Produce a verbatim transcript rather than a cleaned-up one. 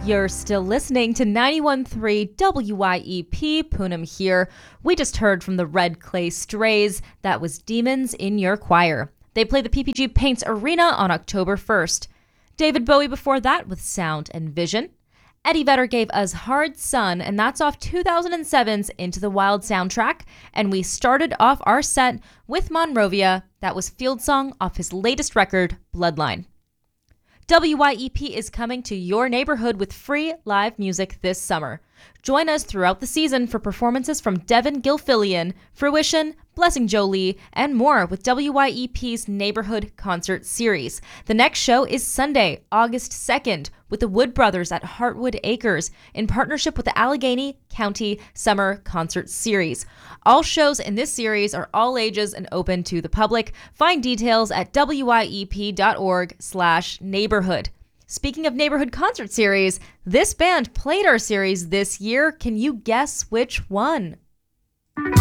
You're still listening to ninety-one point three W Y E P, Poonam here. We just heard from the Red Clay Strays. That was Demons in Your Choir. They play the P P G Paints Arena on October first. David Bowie before that with Sound and Vision. Eddie Vedder gave us Hard Sun, and that's off two thousand seven's Into the Wild soundtrack. And we started off our set with Monrovia. That was Field Song off his latest record, Bloodline. W Y E P is coming to your neighborhood with free live music this summer. Join us throughout the season for performances from Devin Gilfillian, Fruition, Blessing Jolie, and more with W Y E P's Neighborhood Concert Series. The next show is Sunday, August second, with the Wood Brothers at Heartwood Acres in partnership with the Allegheny County Summer Concert Series. All shows in this series are all ages and open to the public. Find details at W Y E P dot org slash neighborhood. Speaking of Neighborhood Concert Series, this band played our series this year. Can you guess which one?